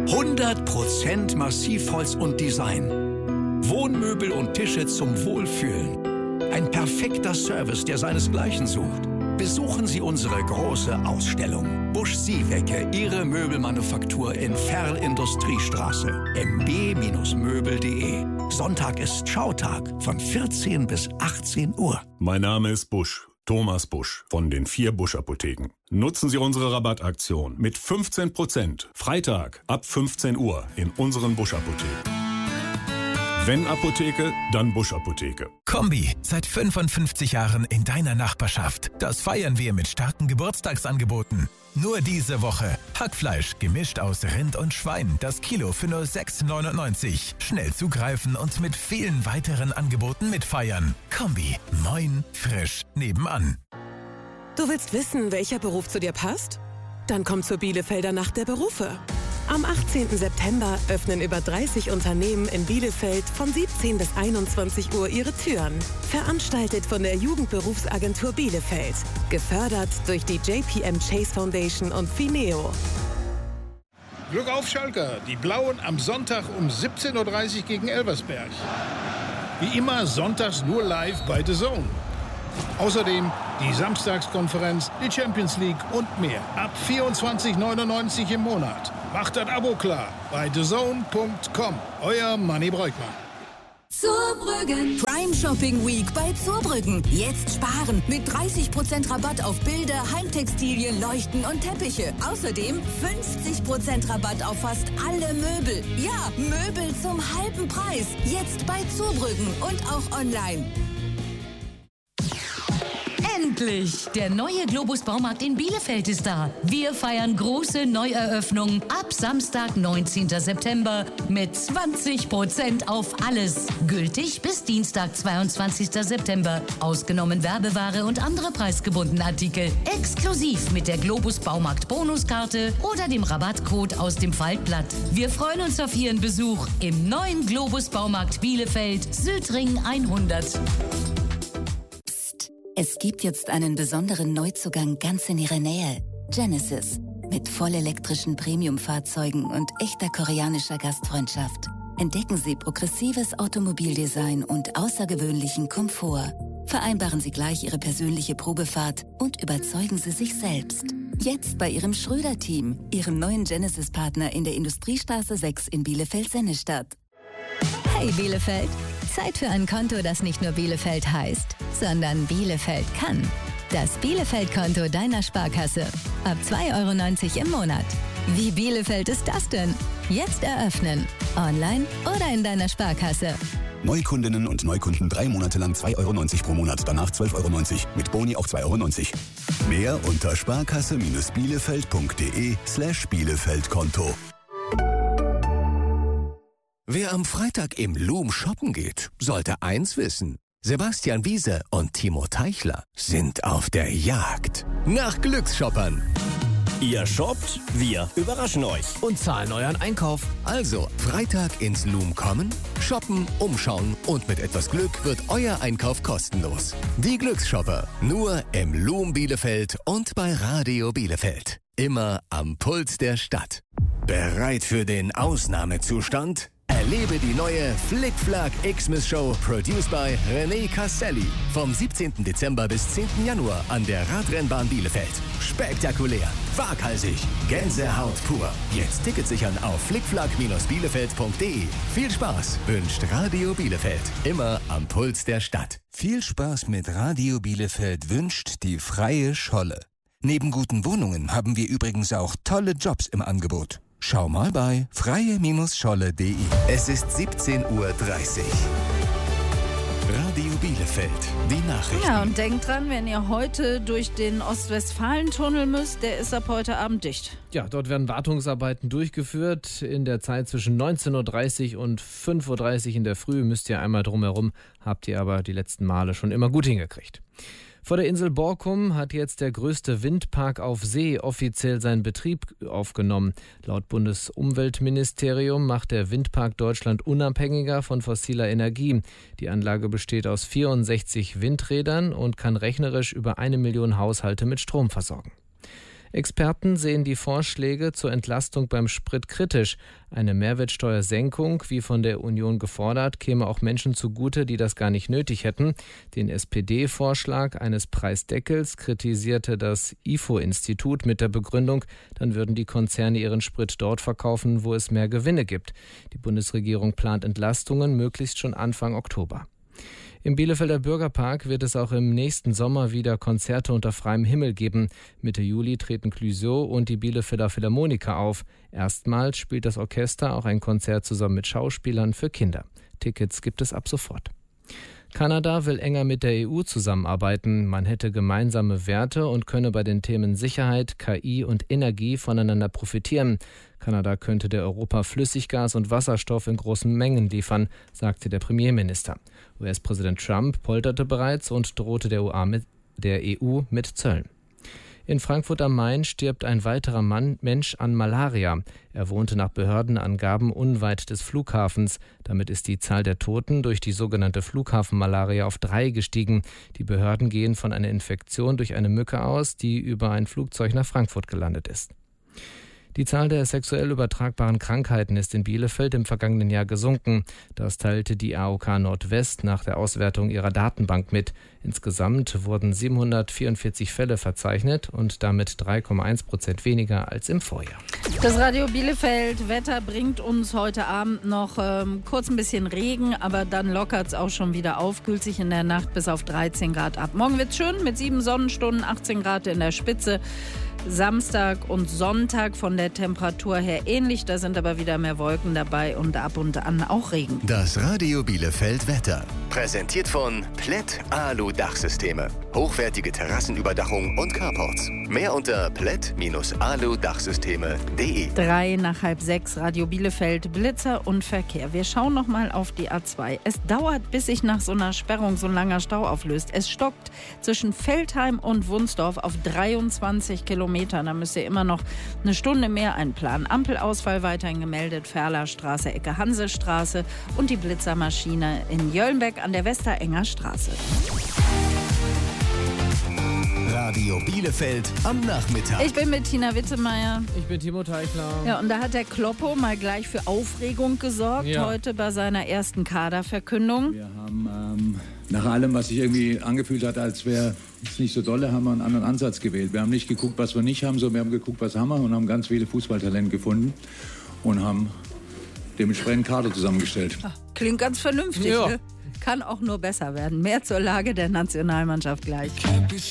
100% Massivholz und Design. Wohnmöbel und Tische zum Wohlfühlen. Ein perfekter Service, der seinesgleichen sucht. Besuchen Sie unsere große Ausstellung. Busch Siewecke, Ihre Möbelmanufaktur in Verl-Industriestraße. mb-möbel.de. Sonntag ist Schautag von 14 bis 18 Uhr. Mein Name ist Busch, Thomas Busch von den 4 Busch-Apotheken. Nutzen Sie unsere Rabattaktion mit 15%. Freitag ab 15 Uhr in unseren Busch-Apotheken. Wenn Apotheke, dann Busch-Apotheke. Kombi, seit 55 Jahren in deiner Nachbarschaft. Das feiern wir mit starken Geburtstagsangeboten. Nur diese Woche. Hackfleisch, gemischt aus Rind und Schwein. Das Kilo für nur 6,99. Schnell zugreifen und mit vielen weiteren Angeboten mitfeiern. Kombi, moin, frisch, nebenan. Du willst wissen, welcher Beruf zu dir passt? Dann komm zur Bielefelder Nacht der Berufe. Am 18. September öffnen über 30 Unternehmen in Bielefeld von 17 bis 21 Uhr ihre Türen. Veranstaltet von der Jugendberufsagentur Bielefeld. Gefördert durch die JPM Chase Foundation und Fineo. Glück auf, Schalker. Die Blauen am Sonntag um 17.30 Uhr gegen Elversberg. Wie immer sonntags nur live bei The Zone. Außerdem die Samstagskonferenz, die Champions League und mehr. Ab 24,99 im Monat. Macht das Abo klar bei thezone.com. Euer Manni Breukmann. Zurbrüggen. Prime Shopping Week bei Zurbrüggen. Jetzt sparen mit 30% Rabatt auf Bilder, Heimtextilien, Leuchten und Teppiche. Außerdem 50% Rabatt auf fast alle Möbel. Ja, Möbel zum halben Preis. Jetzt bei Zurbrüggen und auch online. Endlich! Der neue Globus Baumarkt in Bielefeld ist da. Wir feiern große Neueröffnung ab Samstag, 19. September mit 20% auf alles. Gültig bis Dienstag, 22. September. Ausgenommen Werbeware und andere preisgebundene Artikel. Exklusiv mit der Globus Baumarkt Bonuskarte oder dem Rabattcode aus dem Faltblatt. Wir freuen uns auf Ihren Besuch im neuen Globus Baumarkt Bielefeld, Südring 100. Es gibt jetzt einen besonderen Neuzugang ganz in Ihrer Nähe. Genesis. Mit vollelektrischen Premium-Fahrzeugen und echter koreanischer Gastfreundschaft. Entdecken Sie progressives Automobildesign und außergewöhnlichen Komfort. Vereinbaren Sie gleich Ihre persönliche Probefahrt und überzeugen Sie sich selbst. Jetzt bei Ihrem Schröder-Team, Ihrem neuen Genesis-Partner in der Industriestraße 6 in Bielefeld-Sennestadt. Hey Bielefeld, Zeit für ein Konto, das nicht nur Bielefeld heißt, sondern Bielefeld kann. Das Bielefeld-Konto deiner Sparkasse. Ab 2,90 € im Monat. Wie Bielefeld ist das denn? Jetzt eröffnen. Online oder in deiner Sparkasse. Neukundinnen und Neukunden 3 Monate lang 2,90 € pro Monat, danach 12,90 €. Mit Boni auch 2,90 €. Mehr unter sparkasse-bielefeld.de/Bielefeld-Konto. Wer am Freitag im Loom shoppen geht, sollte eins wissen. Sebastian Wiese und Timo Teichler sind auf der Jagd nach Glücksshoppern. Ihr shoppt, wir überraschen euch und zahlen euren Einkauf. Also, Freitag ins Loom kommen, shoppen, umschauen und mit etwas Glück wird euer Einkauf kostenlos. Die Glücksshopper, nur im Loom Bielefeld und bei Radio Bielefeld. Immer am Puls der Stadt. Bereit für den Ausnahmezustand? Erlebe die neue Flick-Flack Xmas-Show, produced by René Castelli. Vom 17. Dezember bis 10. Januar an der Radrennbahn Bielefeld. Spektakulär, waghalsig, Gänsehaut pur. Jetzt Tickets sichern auf flickflack-bielefeld.de. Viel Spaß wünscht Radio Bielefeld. Immer am Puls der Stadt. Viel Spaß mit Radio Bielefeld wünscht die Freie Scholle. Neben guten Wohnungen haben wir übrigens auch tolle Jobs im Angebot. Schau mal bei freie-scholle.de. Es ist 17:30 Uhr. Radio Bielefeld, die Nachrichten. Ja, und denkt dran, wenn ihr heute durch den Ostwestfalen-Tunnel müsst, der ist ab heute Abend dicht. Ja, dort werden Wartungsarbeiten durchgeführt. In der Zeit zwischen 19.30 Uhr und 5.30 Uhr in der Früh müsst ihr einmal drumherum, habt ihr aber die letzten Male schon immer gut hingekriegt. Vor der Insel Borkum hat jetzt der größte Windpark auf See offiziell seinen Betrieb aufgenommen. Laut Bundesumweltministerium macht der Windpark Deutschland unabhängiger von fossiler Energie. Die Anlage besteht aus 64 Windrädern und kann rechnerisch über 1 Million Haushalte mit Strom versorgen. Experten sehen die Vorschläge zur Entlastung beim Sprit kritisch. Eine Mehrwertsteuersenkung, wie von der Union gefordert, käme auch Menschen zugute, die das gar nicht nötig hätten. Den SPD-Vorschlag eines Preisdeckels kritisierte das IFO-Institut mit der Begründung, dann würden die Konzerne ihren Sprit dort verkaufen, wo es mehr Gewinne gibt. Die Bundesregierung plant Entlastungen möglichst schon Anfang Oktober. Im Bielefelder Bürgerpark wird es auch im nächsten Sommer wieder Konzerte unter freiem Himmel geben. Mitte Juli treten Clouseau und die Bielefelder Philharmoniker auf. Erstmals spielt das Orchester auch ein Konzert zusammen mit Schauspielern für Kinder. Tickets gibt es ab sofort. Kanada will enger mit der EU zusammenarbeiten. Man hätte gemeinsame Werte und könne bei den Themen Sicherheit, KI und Energie voneinander profitieren. Kanada könnte der Europa Flüssiggas und Wasserstoff in großen Mengen liefern, sagte der Premierminister. US-Präsident Trump polterte bereits und drohte der EU mit Zöllen. In Frankfurt am Main stirbt ein weiterer Mensch an Malaria. Er wohnte nach Behördenangaben unweit des Flughafens. Damit ist die Zahl der Toten durch die sogenannte Flughafenmalaria auf 3 gestiegen. Die Behörden gehen von einer Infektion durch eine Mücke aus, die über ein Flugzeug nach Frankfurt gelandet ist. Die Zahl der sexuell übertragbaren Krankheiten ist in Bielefeld im vergangenen Jahr gesunken. Das teilte die AOK Nordwest nach der Auswertung ihrer Datenbank mit. Insgesamt wurden 744 Fälle verzeichnet und damit 3,1% weniger als im Vorjahr. Das Radio Bielefeld Wetter bringt uns heute Abend noch kurz ein bisschen Regen, aber dann lockert es auch schon wieder auf, kühlt sich in der Nacht bis auf 13 Grad ab. Morgen wird es schön mit 7 Sonnenstunden, 18 Grad in der Spitze. Samstag und Sonntag von der Temperatur her ähnlich, da sind aber wieder mehr Wolken dabei und ab und an auch Regen. Das Radio Bielefeld Wetter. Präsentiert von Plätt Alu Dachsysteme. Hochwertige Terrassenüberdachung und Carports. Mehr unter plätt-alu-dachsysteme.de. 5:03, Radio Bielefeld, Blitzer und Verkehr. Wir schauen noch mal auf die A2. Es dauert, bis sich nach so einer Sperrung so ein langer Stau auflöst. Es stockt zwischen Veltheim und Wunsdorf auf 23 Kilometern. Da müsst ihr immer noch eine Stunde mehr einplanen. Ampelausfall weiterhin gemeldet. Ferlerstraße, Ecke Hansestraße und die Blitzermaschine in Jöllenbeck an der Westerenger Straße. Radio Bielefeld am Nachmittag. Ich bin mit Tina Wittemeyer. Ich bin Timo Teichler. Ja, und da hat der Kloppo mal gleich für Aufregung gesorgt, heute bei seiner ersten Kaderverkündung. Wir haben nach allem, was sich irgendwie angefühlt hat, als wäre es nicht so dolle, haben wir einen anderen Ansatz gewählt. Wir haben nicht geguckt, was wir nicht haben, sondern wir haben geguckt, was haben wir und haben ganz viele Fußballtalente gefunden und haben dementsprechend Kader zusammengestellt. Ach, klingt ganz vernünftig, ne? Kann auch nur besser werden. Mehr zur Lage der Nationalmannschaft gleich.